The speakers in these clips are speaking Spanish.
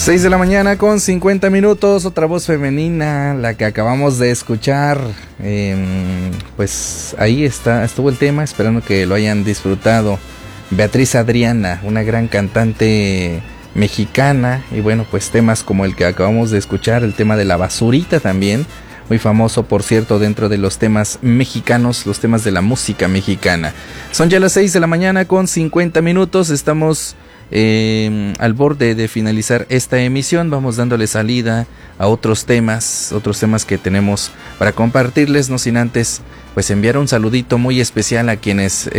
6 de la mañana con 50 minutos, otra voz femenina, la que acabamos de escuchar. Pues ahí estuvo el tema, esperando que lo hayan disfrutado. Beatriz Adriana, una gran cantante mexicana, y bueno, pues temas como el que acabamos de escuchar, el tema de la basurita también, muy famoso por cierto dentro de los temas mexicanos, los temas de la música mexicana. Son ya las 6 de la mañana con 50 minutos, estamos al borde de finalizar esta emisión. Vamos dándole salida a otros temas que tenemos para compartirles, no sin antes pues enviar un saludito muy especial a quienes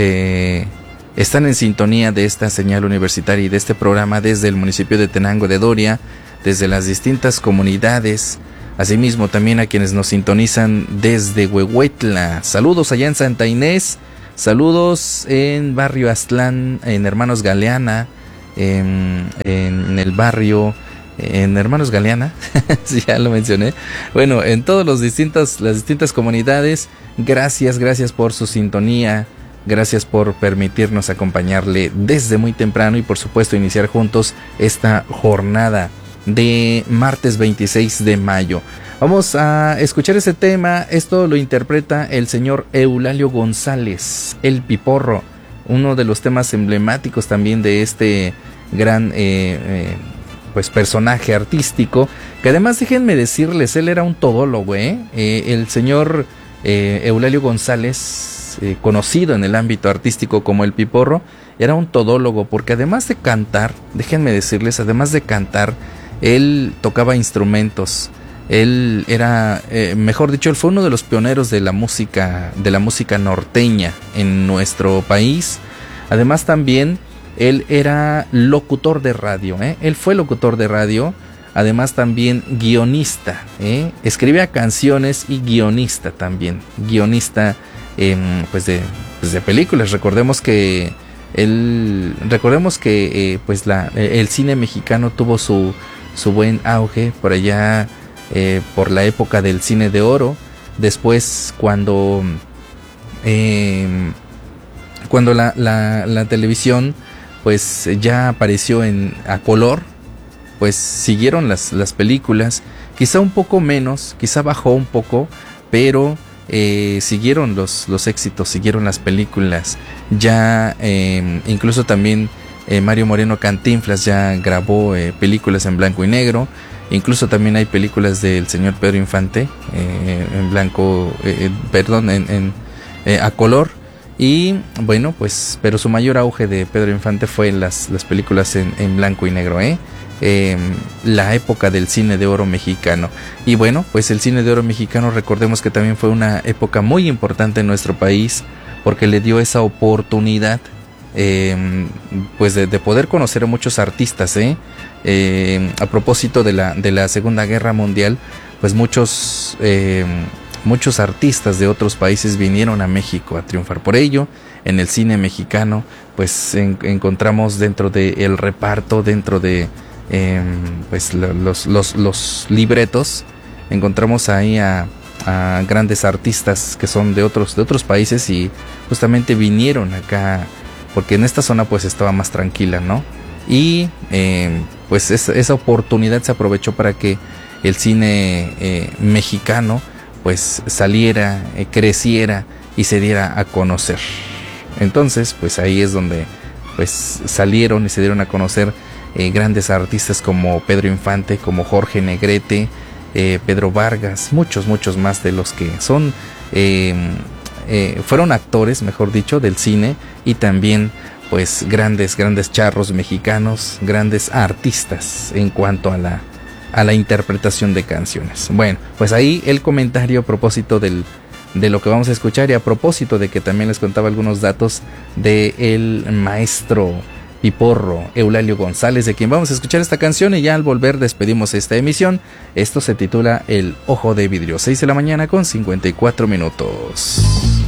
están en sintonía de esta señal universitaria y de este programa desde el municipio de Tenango de Doria, desde las distintas comunidades, asimismo también a quienes nos sintonizan desde Huehuetla. Saludos allá en Santa Inés, saludos en Barrio Aztlán, en Hermanos Galeana, en el barrio, en Hermanos Galeana, sí, ya lo mencioné. Bueno, en todas las distintas comunidades, gracias por su sintonía, gracias por permitirnos acompañarle desde muy temprano y por supuesto iniciar juntos esta jornada de martes 26 de mayo. Vamos a escuchar ese tema, esto lo interpreta el señor Eulalio González, El Piporro, uno de los temas emblemáticos también de este gran pues personaje artístico, que además déjenme decirles, él era un todólogo, el señor Eulalio González, conocido en el ámbito artístico como El Piporro, era un todólogo, porque además de cantar, déjenme decirles, además de cantar, él tocaba instrumentos. Él era, mejor dicho, él fue uno de los pioneros de la música norteña en nuestro país. Además también él era locutor de radio, él fue locutor de radio, además también guionista, escribía canciones y guionista también, guionista pues de películas. Recordemos que pues el cine mexicano tuvo su buen auge por allá, por la época del cine de oro. Después cuando la televisión pues ya apareció a color, pues siguieron las películas, quizá un poco menos, quizá bajó un poco, pero siguieron los éxitos, siguieron las películas. Ya incluso también Mario Moreno Cantinflas ya grabó películas en blanco y negro. Incluso también hay películas del señor Pedro Infante en blanco, a color. Y bueno, pues, pero su mayor auge de Pedro Infante fue las películas en blanco y negro, la época del cine de oro mexicano. Y bueno, pues el cine de oro mexicano, recordemos que también fue una época muy importante en nuestro país, porque le dio esa oportunidad pues de poder conocer a muchos artistas, a propósito de la Segunda Guerra Mundial, pues muchos artistas de otros países vinieron a México a triunfar. Por ello, en el cine mexicano, pues encontramos dentro del reparto, dentro de pues los libretos, encontramos ahí a grandes artistas que son de otros países y justamente vinieron acá porque en esta zona pues estaba más tranquila, ¿no? Y pues esa oportunidad se aprovechó para que el cine mexicano pues saliera, creciera y se diera a conocer. Entonces pues ahí es donde pues salieron y se dieron a conocer grandes artistas como Pedro Infante, como Jorge Negrete, Pedro Vargas, muchos más de los que son fueron actores, mejor dicho, del cine, y también pues grandes charros mexicanos, grandes artistas en cuanto a la interpretación de canciones. Bueno, pues ahí el comentario a propósito de lo que vamos a escuchar, y a propósito de que también les contaba algunos datos del maestro Piporro, Eulalio González, de quien vamos a escuchar esta canción, y ya al volver despedimos esta emisión. Esto se titula El Ojo de Vidrio. 6 de la mañana con 54 minutos.